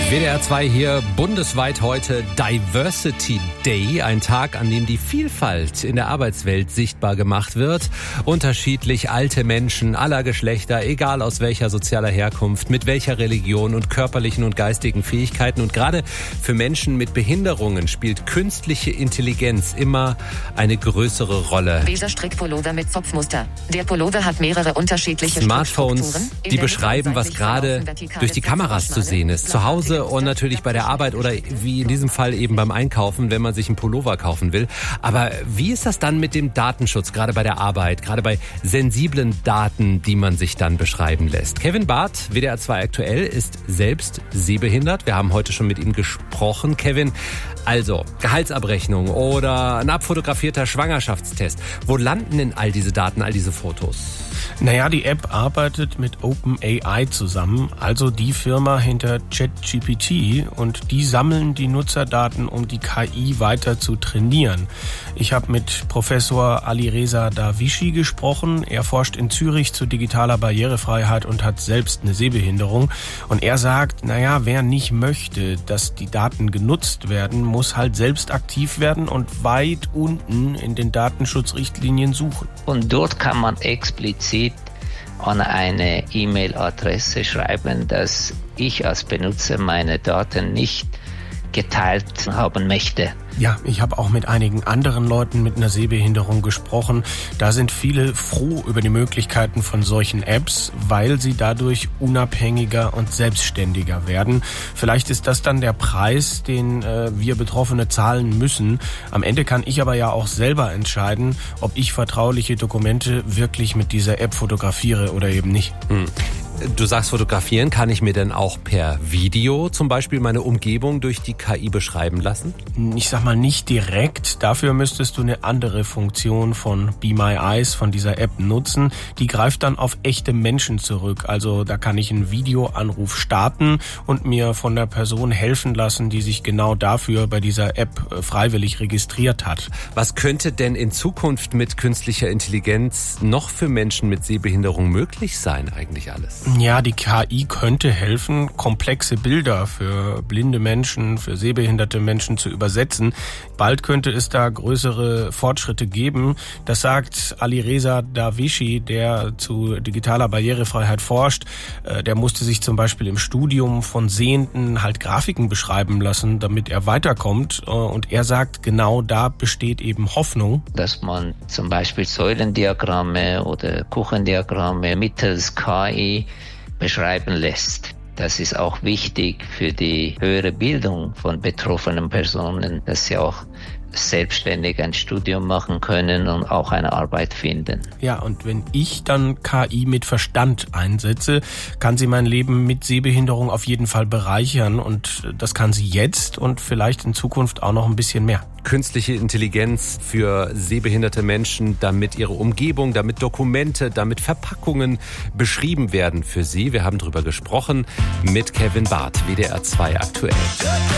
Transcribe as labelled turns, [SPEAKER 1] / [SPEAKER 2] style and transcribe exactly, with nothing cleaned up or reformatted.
[SPEAKER 1] W D R zwei hier, bundesweit heute Diversity Day, ein Tag, an dem die Vielfalt in der Arbeitswelt sichtbar gemacht wird. Unterschiedlich alte Menschen aller Geschlechter, egal aus welcher sozialer Herkunft, mit welcher Religion und körperlichen und geistigen Fähigkeiten. Und gerade für Menschen mit Behinderungen spielt künstliche Intelligenz immer eine größere Rolle.
[SPEAKER 2] Dieser Strickpullover mit Zopfmuster. Der Pullover hat mehrere unterschiedliche
[SPEAKER 1] Smartphones, die beschreiben, was gerade durch die Kameras zu sehen ist. Zu Hause und natürlich bei der Arbeit oder wie in diesem Fall eben beim Einkaufen, wenn man sich einen Pullover kaufen will. Aber wie ist das dann mit dem Datenschutz, gerade bei der Arbeit, gerade bei sensiblen Daten, die man sich dann beschreiben lässt? Kevin Barth, W D R zwei aktuell, ist selbst sehbehindert. Wir haben heute schon mit ihm gesprochen. Kevin, also Gehaltsabrechnung oder ein abfotografierter Schwangerschaftstest. Wo landen denn all diese Daten, all diese Fotos?
[SPEAKER 3] Naja, die App arbeitet mit OpenAI zusammen, also die Firma hinter ChatGPT, und die sammeln die Nutzerdaten, um die K I weiter zu trainieren. Ich habe mit Professor Alireza Davichi gesprochen. Er forscht in Zürich zu digitaler Barrierefreiheit und hat selbst eine Sehbehinderung. Und er sagt, naja, wer nicht möchte, dass die Daten genutzt werden, muss halt selbst aktiv werden und weit unten in den Datenschutzrichtlinien suchen.
[SPEAKER 4] Und dort kann man explizit an eine E-Mail-Adresse schreiben, dass ich als Benutzer meine Daten nicht geteilt haben möchte.
[SPEAKER 3] Ja, ich habe auch mit einigen anderen Leuten mit einer Sehbehinderung gesprochen. Da sind viele froh über die Möglichkeiten von solchen Apps, weil sie dadurch unabhängiger und selbstständiger werden. Vielleicht ist das dann der Preis, den äh, wir Betroffene zahlen müssen. Am Ende kann ich aber ja auch selber entscheiden, ob ich vertrauliche Dokumente wirklich mit dieser App fotografiere oder eben nicht.
[SPEAKER 1] Hm. Du sagst, fotografieren, kann ich mir denn auch per Video zum Beispiel meine Umgebung durch die K I beschreiben lassen?
[SPEAKER 3] Ich sag mal nicht direkt. Dafür müsstest du eine andere Funktion von Be My Eyes, von dieser App, nutzen. Die greift dann auf echte Menschen zurück. Also da kann ich einen Videoanruf starten und mir von der Person helfen lassen, die sich genau dafür bei dieser App freiwillig registriert hat.
[SPEAKER 1] Was könnte denn in Zukunft mit künstlicher Intelligenz noch für Menschen mit Sehbehinderung möglich sein eigentlich alles?
[SPEAKER 3] Ja, die K I könnte helfen, komplexe Bilder für blinde Menschen, für sehbehinderte Menschen zu übersetzen. Bald könnte es da größere Fortschritte geben. Das sagt Alireza Davichi, der zu digitaler Barrierefreiheit forscht. Der musste sich zum Beispiel im Studium von Sehenden halt Grafiken beschreiben lassen, damit er weiterkommt. Und er sagt, genau da besteht eben Hoffnung.
[SPEAKER 4] Dass man zum Beispiel Säulendiagramme oder Kuchendiagramme mittels K I beschreiben lässt. Das ist auch wichtig für die höhere Bildung von betroffenen Personen, dass sie auch selbstständig ein Studium machen können und auch eine Arbeit finden.
[SPEAKER 3] Ja, und wenn ich dann K I mit Verstand einsetze, kann sie mein Leben mit Sehbehinderung auf jeden Fall bereichern, und das kann sie jetzt und vielleicht in Zukunft auch noch ein bisschen mehr.
[SPEAKER 1] Künstliche Intelligenz für sehbehinderte Menschen, damit ihre Umgebung, damit Dokumente, damit Verpackungen beschrieben werden für sie. Wir haben darüber gesprochen mit Kevin Barth, W D R zwei aktuell.